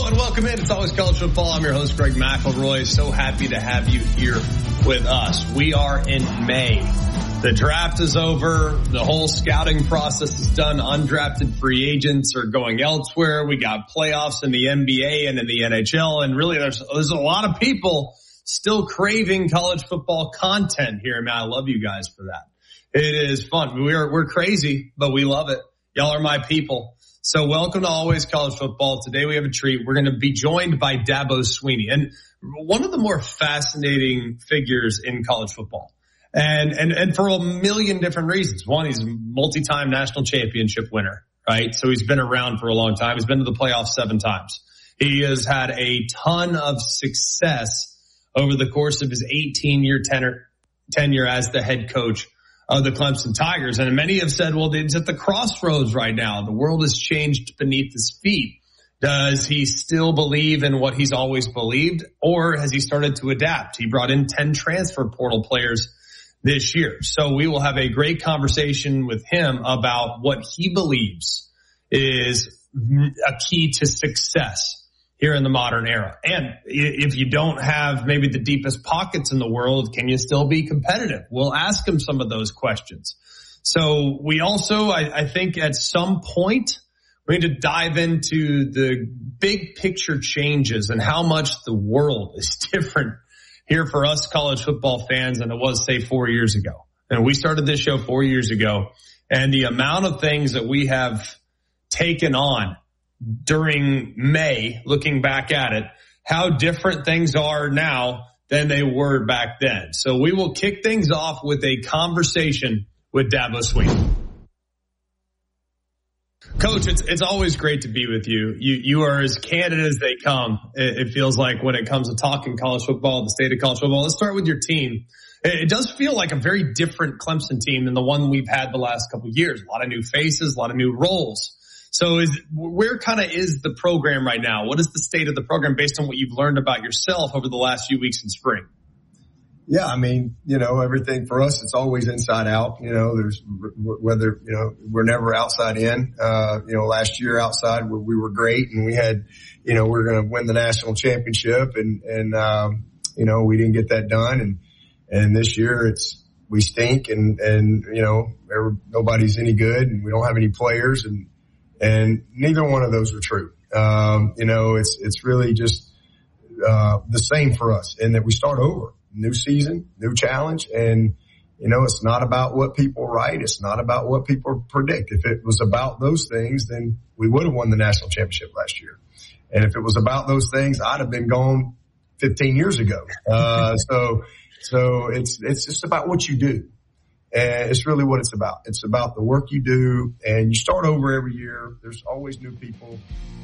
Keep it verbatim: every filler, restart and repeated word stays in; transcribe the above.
Hello and welcome in. It's Always College Football. I'm your host, Greg McElroy. So happy to have you here with us. We are in May. The draft is over. The whole scouting process is done. Undrafted free agents are going elsewhere. We got playoffs in the N B A and in the N H L. And really, there's, there's a lot of people still craving college football content here. Man, I love you guys for that. It is fun. We're, we're crazy, but we love it. Y'all are my people. So welcome to Always College Football. Today we have a treat. We're going to be joined by Dabo Swinney, and one of the more fascinating figures in college football. And, and, and for a million different reasons. One, he's a multi-time national championship winner, right? So he's been around for a long time. He's been to the playoffs seven times. He has had a ton of success over the course of his eighteen year tenure, tenure as the head coach of the Clemson Tigers. And many have said, well, he's at the crossroads right now. The world has changed beneath his feet. Does he still believe in what he's always believed, or has he started to adapt? He brought in ten transfer portal players this year. So we will have a great conversation with him about what he believes is a key to success here in the modern era. And if you don't have maybe the deepest pockets in the world, can you still be competitive? We'll ask him some of those questions. So we also, I, I think at some point, we need to dive into the big picture changes and how much the world is different here for us college football fans than it was, say, four years ago. And we started this show four years ago, and the amount of things that we have taken on during May, looking back at it, how different things are now than they were back then. So we will kick things off with a conversation with Dabo Swinney. Coach, it's it's always great to be with you. You you are as candid as they come, it, it feels like, when it comes to talking college football, the state of college football. Let's start with your team. It, it does feel like a very different Clemson team than the one we've had the last couple of years. A lot of new faces, a lot of new roles. So is where kind of is the program right now? What is the state of the program based on what you've learned about yourself over the last few weeks in spring? Yeah, I mean, you know, everything for us, it's always inside out. You know, there's whether, you know, we're never outside in. Uh, you know, last year outside we, we were great, and we had, you know, we we're going to win the national championship, and, and, um, you know, we didn't get that done. And, and this year it's, we stink, and, and, you know, nobody's any good, and we don't have any players, and, and neither one of those are true. Um, you know, it's, it's really just, uh, the same for us, in that we start over. New season, new challenge. And, you know, it's not about what people write. It's not about what people predict. If it was about those things, then we would have won the national championship last year. And if it was about those things, I'd have been gone fifteen years ago. Uh, so, so it's, it's just about what you do. And it's really what it's about. It's about the work you do, and you start over every year. There's always new people.